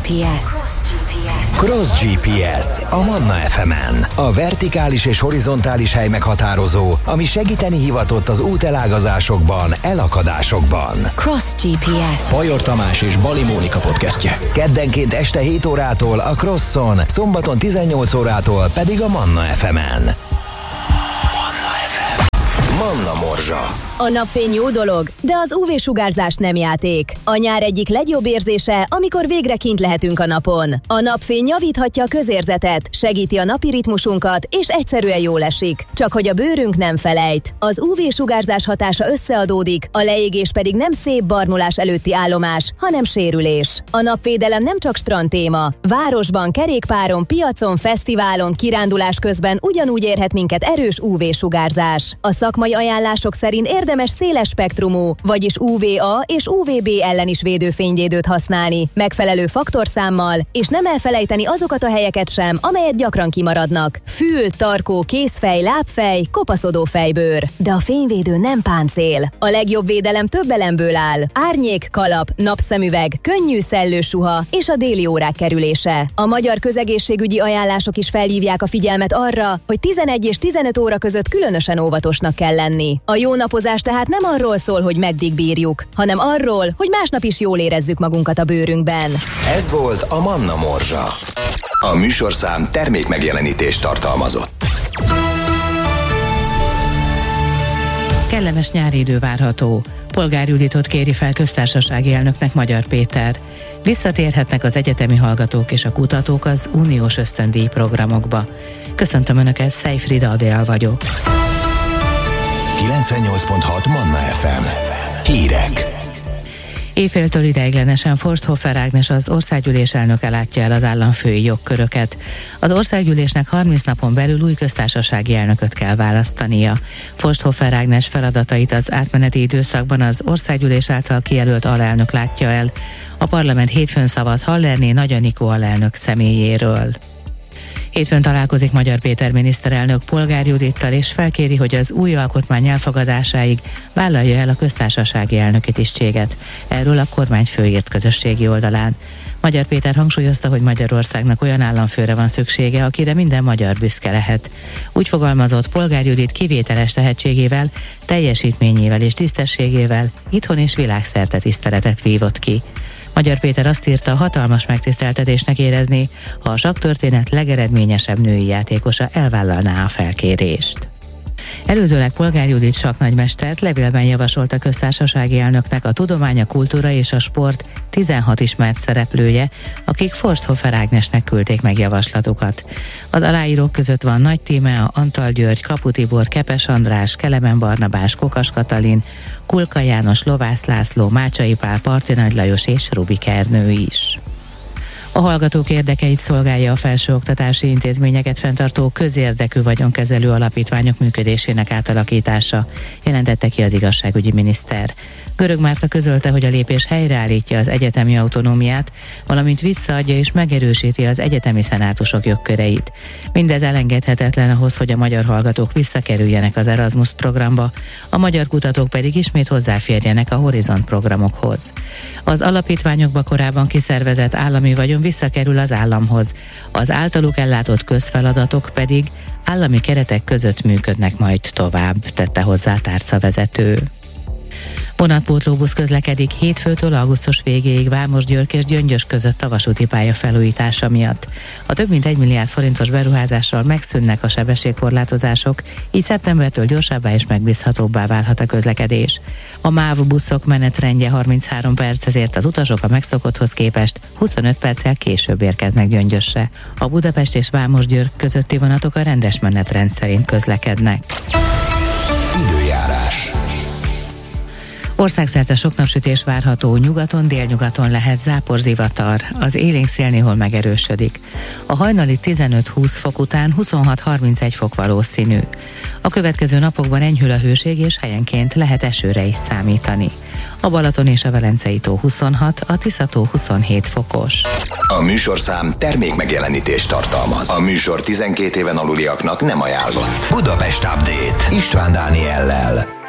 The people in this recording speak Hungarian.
GPS. Cross GPS a Manna FM-en. A vertikális és horizontális hely meghatározó, ami segíteni hivatott az útelágazásokban, elakadásokban. Cross GPS. Fajor Tamás és Bali Mónika podcastje. Keddenként este 7 órától a Crosson, szombaton 18 órától pedig a Manna FM-en. Manna Morzsa. A napfény jó dolog, de az UV-sugárzás nem játék. A nyár egyik legjobb érzése, amikor végre kint lehetünk a napon. A napfény javíthatja a közérzetet, segíti a napi ritmusunkat, és egyszerűen jól esik. Csak hogy a bőrünk nem felejt. Az UV-sugárzás hatása összeadódik, a leégés pedig nem szép barnulás előtti állomás, hanem sérülés. A napvédelem nem csak strandtéma. Városban, kerékpáron, piacon, fesztiválon, kirándulás közben ugyanúgy érhet minket erős UV-sugárzás. A szakmai ajánlások szerint érdemes széles spektrumú, vagyis UVA és UVB ellen is védőfényvédőt használni, megfelelő faktorszámmal, és nem elfelejteni azokat a helyeket sem, amelyet gyakran kimaradnak. Fül, tarkó, kézfej, lábfej, kopaszodó fejbőr. De a fényvédő nem páncél. A legjobb védelem több elemből áll. Árnyék, kalap, napszemüveg, könnyű szellősuha és a déli órák kerülése. A magyar közegészségügyi ajánlások is felhívják a figyelmet arra, hogy 11 és 15 óra között különösen óvatosnak kell lenni. A jó napozás tehát nem arról szól, hogy meddig bírjuk, hanem arról, hogy másnap is jól érezzük magunkat a bőrünkben. Ez volt a Manna Morzsa. A műsorszám termékmegjelenítést tartalmazott. Kellemes nyári idő várható. Polgár Juditot kéri fel köztársasági elnöknek Magyar Péter. Visszatérhetnek az egyetemi hallgatók és a kutatók az uniós ösztöndíj programokba. Köszöntöm Önöket, Szejfrida Adél vagyok. 98.6 Manna FM. Hírek. Éjféltől ideiglenesen Forsthofer Ágnes, az országgyűlés elnöke látja el az államfői jogköröket. Az országgyűlésnek 30 napon belül új köztársasági elnököt kell választania. Forsthofer Ágnes feladatait az átmeneti időszakban az országgyűlés által kijelölt alelnök látja el. A parlament hétfőn szavaz Hallerné Nagy Anikó alelnök személyéről. Hétfőn találkozik Magyar Péter miniszterelnök Polgár Judittal, és felkéri, hogy az új alkotmány elfogadásáig vállalja el a köztársasági elnöki tisztséget. Erről a kormányfő írt közösségi oldalán. Magyar Péter hangsúlyozta, hogy Magyarországnak olyan államfőre van szüksége, akire minden magyar büszke lehet. Úgy fogalmazott, Polgár Judit kivételes tehetségével, teljesítményével és tisztességével itthon és világszerte tiszteletet vívott ki. Magyar Péter azt írta, hatalmas megtiszteltetésnek érezni, ha a sakktörténet legeredményesebb női játékosa elvállalná a felkérést. Előzőleg Polgár Judit sakknagymestert levélben javasolt a köztársasági elnöknek a tudomány, a kultúra és a sport 16 ismert szereplője, akik Forsthofer Ágnesnek küldték meg javaslatukat. Az aláírók között van Nagy Tímea, Antal György, Kapu Tibor, Kepes András, Kelemen Barnabás, Kokas Katalin, Kulka János, Lovász László, Mácsai Pál, Parti Nagy Lajos és Rubik Ernő is. A hallgatók érdekeit szolgálja a felsőoktatási intézményeket fenntartó közérdekű vagyonkezelő alapítványok működésének átalakítása, jelentette ki az igazságügyi miniszter. Görög Márta közölte, hogy a lépés helyreállítja az egyetemi autonómiát, valamint visszaadja és megerősíti az egyetemi szenátusok jogköreit. Mindez elengedhetetlen ahhoz, hogy a magyar hallgatók visszakerüljenek az Erasmus programba, a magyar kutatók pedig ismét hozzáférjenek a Horizont programokhoz. Az alapítványokba korábban kiszervezett állami vagyon visszakerül az államhoz, az általuk ellátott közfeladatok pedig állami keretek között működnek majd tovább, tette hozzá a tárcavezető. Vonatpótlóbusz közlekedik hétfőtől augusztus végéig Vámosgyörgy és Gyöngyös között a vasúti pálya felújítása miatt. A több mint 1 milliárd forintos beruházással megszűnnek a sebességkorlátozások, így szeptembertől gyorsabbá és megbízhatóbbá válhat a közlekedés. A MÁV buszok menetrendje 33 perc, ezért az utasok a megszokotthoz képest 25 perccel később érkeznek Gyöngyösre. A Budapest és Vámosgyörgy közötti vonatok a rendes menetrend szerint közlekednek. Időjárás. Országszerte sok napsütés várható, nyugaton, délnyugaton lehet záporzivatar, az élénk szél néhol megerősödik. A hajnali 15-20 fok után 26-31 fok valószínű. A következő napokban enyhül a hőség, és helyenként lehet esőre is számítani. A Balaton és a Velencei tó 26, a Tisza-tó 27 fokos. A műsorszám termékmegjelenítést tartalmaz. A műsor 12 éven aluliaknak nem ajánlott. Budapest Update István Dániellel.